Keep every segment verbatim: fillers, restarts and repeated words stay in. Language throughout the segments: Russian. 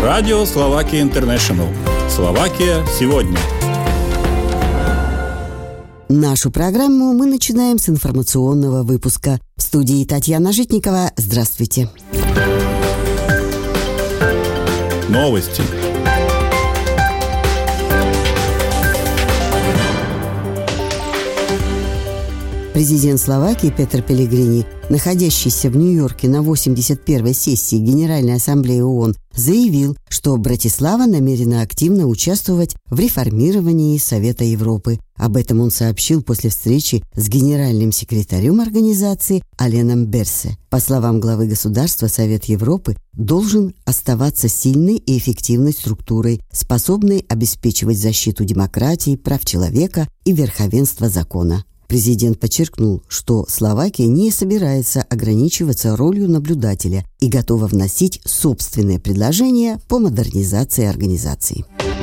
Радио Словакия Интернешнл. Словакия сегодня. Нашу программу мы начинаем с информационного выпуска. В студии Татьяна Житникова. Здравствуйте. Новости. Президент Словакии Петр Пелегрини, находящийся в Нью-Йорке на восемьдесят первой сессии Генеральной Ассамблеи ООН, заявил, что Братислава намерена активно участвовать в реформировании Совета Европы. Об этом он сообщил после встречи с генеральным секретарем организации Аленом Берсе. По словам главы государства, Совет Европы должен оставаться сильной и эффективной структурой, способной обеспечивать защиту демократии, прав человека и верховенства закона. Президент подчеркнул, что Словакия не собирается ограничиваться ролью наблюдателя и готова вносить собственные предложения по модернизации организации.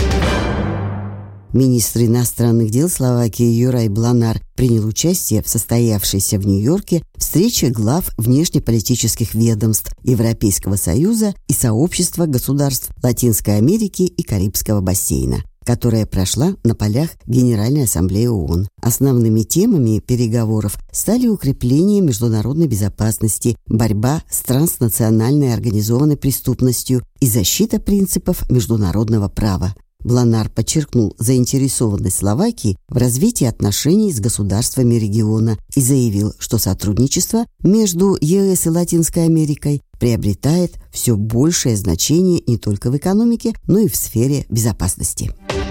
Министр иностранных дел Словакии Юрай Бланар принял участие в состоявшейся в Нью-Йорке встрече глав внешнеполитических ведомств Европейского Союза и сообщества государств Латинской Америки и Карибского бассейна, которая прошла на полях Генеральной Ассамблеи ООН. Основными темами переговоров стали укрепление международной безопасности, борьба с транснациональной организованной преступностью и защита принципов международного права. Бланар подчеркнул заинтересованность Словакии в развитии отношений с государствами региона и заявил, что сотрудничество между ЕС и Латинской Америкой приобретает все большее значение не только в экономике, но и в сфере безопасности.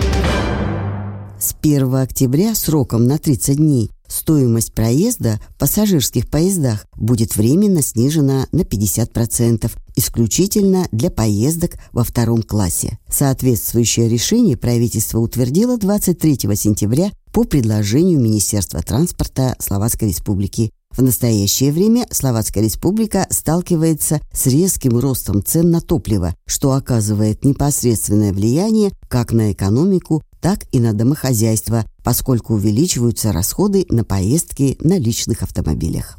С первого октября сроком на тридцать дней стоимость проезда в пассажирских поездах будет временно снижена на пятьдесят процентов, исключительно для поездок во втором классе. Соответствующее решение правительство утвердило двадцать третьего сентября по предложению Министерства транспорта Словацкой Республики. В настоящее время Словацкая Республика сталкивается с резким ростом цен на топливо, что оказывает непосредственное влияние как на экономику, так и на домохозяйство, поскольку увеличиваются расходы на поездки на личных автомобилях.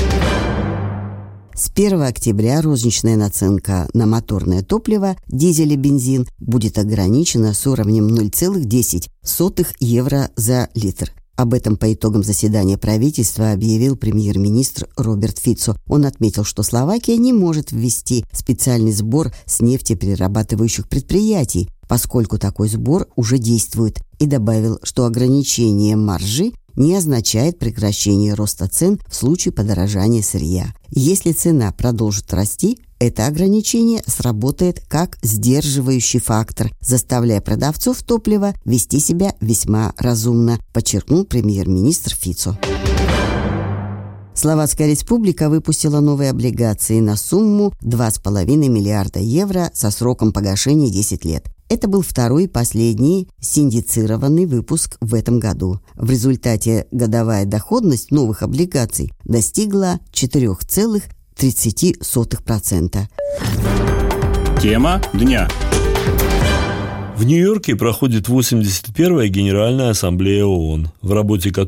С первого октября розничная наценка на моторное топливо, дизель и бензин будет ограничена с уровнем ноль целых десять сотых евро за литр. Об этом по итогам заседания правительства объявил премьер-министр Роберт Фицо. Он отметил, что Словакия не может ввести специальный сбор с нефтеперерабатывающих предприятий, поскольку такой сбор уже действует, и добавил, что ограничение маржи не означает прекращение роста цен в случае подорожания сырья. Если цена продолжит расти, это ограничение сработает как сдерживающий фактор, заставляя продавцов топлива вести себя весьма разумно, подчеркнул премьер-министр Фицо. Словацкая Республика выпустила новые облигации на сумму два с половиной миллиарда евро со сроком погашения десять лет. Это был второй и последний синдицированный выпуск в этом году. В результате годовая доходность новых облигаций достигла четыре целых тридцать сотых процента. Тема дня. В Нью-Йорке проходит восемьдесят первая Генеральная Ассамблея ООН, в работе которой